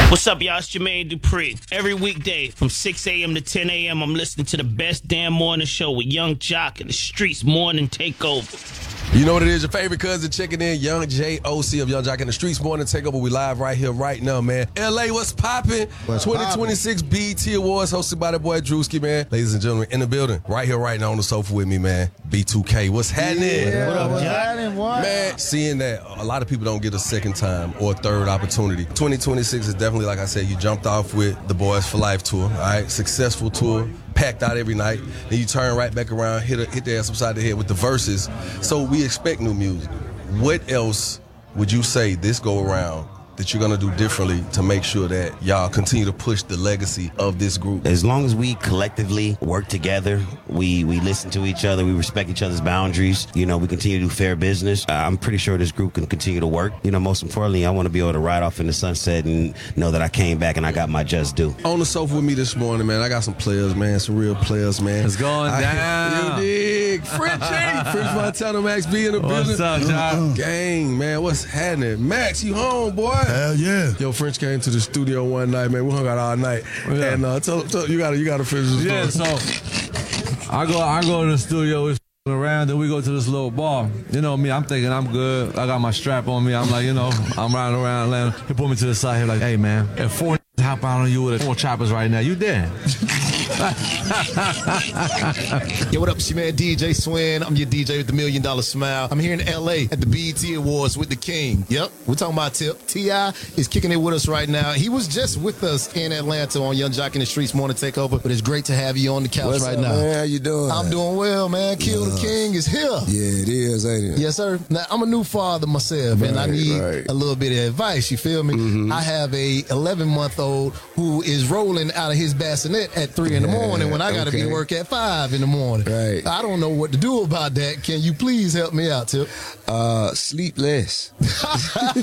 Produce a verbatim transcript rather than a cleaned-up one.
What's up, y'all? It's Jermaine Dupri. Every weekday from six a.m. to ten a.m., I'm listening to the best damn morning show with Young Jock and the Streets Morning Takeover. You know what it is, your favorite cousin checking in, Young J O C of Young Jock and the Streets Morning Takeover. We live right here, right now, man. L A, what's poppin'? twenty twenty-six poppin'? B E T Awards hosted by the boy Drewski, man. Ladies and gentlemen, in the building, right here, right now on the sofa with me, man. B two K, what's happening? Yeah, what up, what's Jock? happening, what? Man, seeing that a lot of people don't get a second time or a third opportunity. twenty twenty-six is definitely, like I said, you jumped off with the Boys for Life tour, all right? Successful tour, packed out every night. Then you turn right back around, hit, a, hit the ass upside the head with the verses. So we expect new music. What else would you say this go around that you're going to do differently to make sure that y'all continue to push the legacy of this group? As long as we collectively work together, we, we listen to each other, we respect each other's boundaries, you know, we continue to do fair business, uh, I'm pretty sure this group can continue to work. You know, most importantly, I want to be able to ride off in the sunset and know that I came back and I got my just due. On the sofa with me this morning, man, I got some players, man, some real players, man. It's going I, down. You dig? French A, French Montana, Max B in the What's building. up, John? Gang, man, what's happening? Max, you home, boy? Hell yeah. Yo, French came to the studio one night, man. We hung out all night, Yeah. and uh, tell, tell, you gotta, you gotta finish the Yeah, story. so I go I go to the studio, it's around, then we go to this little bar. You know me, I'm thinking I'm good. I got my strap on me. I'm like, you know, I'm riding around Atlanta. He put me to the side. He like, hey, man, if four hop out on you with four choppers right now, you dead. Yo, what up, it's your man D J Swin. I'm your D J with the Million Dollar Smile. I'm here in L A at the B E T Awards with the King. Yep, we're talking about Tip. T I is kicking it with us right now. He was just with us in Atlanta on Young Jock and the Streets Morning Takeover, but it's great to have you on the couch What's right up, now. man? How you doing? I'm doing well, man. Kill the King is here. Yeah, it is, ain't it? Yes, sir. Now, I'm a new father myself, and I Right, need right. a little bit of advice, you feel me? Mm-hmm. I have a eleven-month-old who is rolling out of his bassinet at three in the morning when I got to be okay. to work at five in the morning. Right. I don't know what to do about that. Can you please help me out, Tip? Uh, sleep less.